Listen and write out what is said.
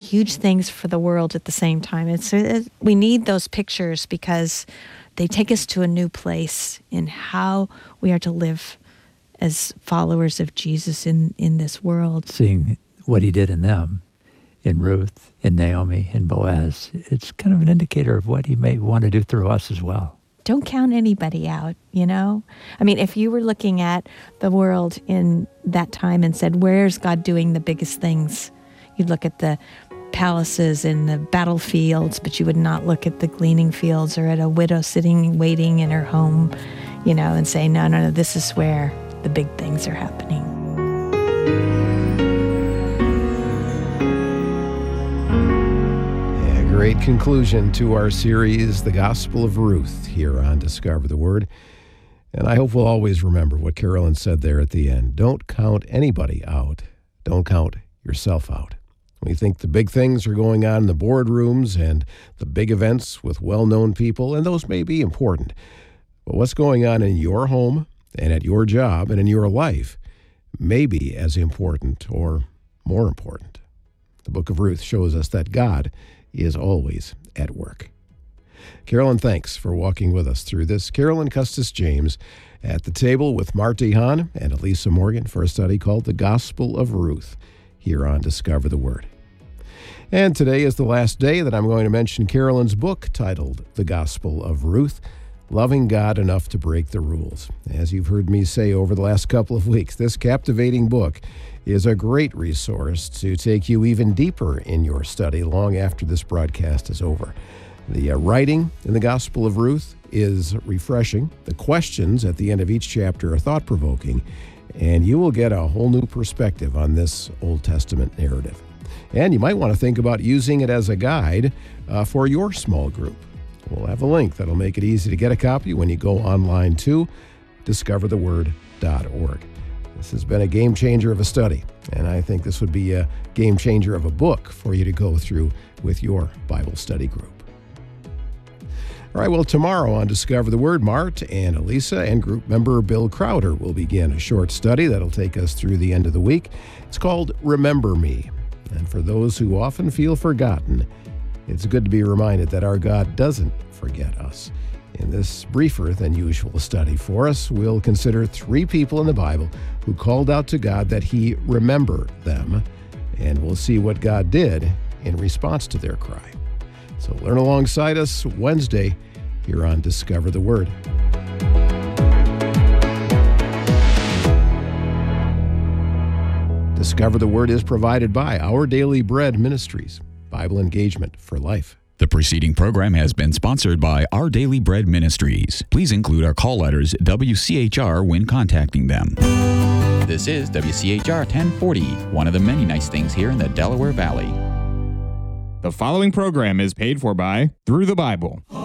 huge things for the world at the same time. We need those pictures because they take us to a new place in how we are to live as followers of Jesus in this world. Seeing what he did in them, in Ruth, in Naomi, in Boaz, it's kind of an indicator of what he may want to do through us as well. Don't count anybody out, you know? I mean, if you were looking at the world in that time and said, where's God doing the biggest things? You'd look at the palaces and the battlefields, but you would not look at the gleaning fields or at a widow sitting, waiting in her home, you know, and say, no, this is where the big things are happening. Great conclusion to our series, The Gospel of Ruth, here on Discover the Word. And I hope we'll always remember what Carolyn said there at the end. Don't count anybody out. Don't count yourself out. We think the big things are going on in the boardrooms and the big events with well-known people, and those may be important. But what's going on in your home and at your job and in your life may be as important or more important. The book of Ruth shows us that God is always at work. Carolyn, thanks for walking with us through this. Carolyn Custis James at the table with Marty Hahn and Elisa Morgan for a study called The Gospel of Ruth here on Discover the Word. And today is the last day that I'm going to mention Carolyn's book titled The Gospel of Ruth, Loving God Enough to Break the Rules. As you've heard me say over the last couple of weeks, this captivating book is a great resource to take you even deeper in your study long after this broadcast is over. The writing in the Gospel of Ruth is refreshing. The questions at the end of each chapter are thought-provoking, and you will get a whole new perspective on this Old Testament narrative. And you might want to think about using it as a guide for your small group. We'll have a link that'll make it easy to get a copy when you go online to discovertheword.org. This has been a game changer of a study, and I think this would be a game changer of a book for you to go through with your Bible study group. All right, well, tomorrow on Discover the Word, Mart and Elisa and group member Bill Crowder will begin a short study that'll take us through the end of the week. It's called Remember Me. And for those who often feel forgotten, it's good to be reminded that our God doesn't forget us. In this briefer than usual study for us, we'll consider 3 people in the Bible who called out to God that he remember them, and we'll see what God did in response to their cry. So learn alongside us Wednesday here on Discover the Word. Discover the Word is provided by Our Daily Bread Ministries, Bible engagement for life. The preceding program has been sponsored by Our Daily Bread Ministries. Please include our call letters WCHR when contacting them. This is WCHR 1040, one of the many nice things here in the Delaware Valley. The following program is paid for by Through the Bible.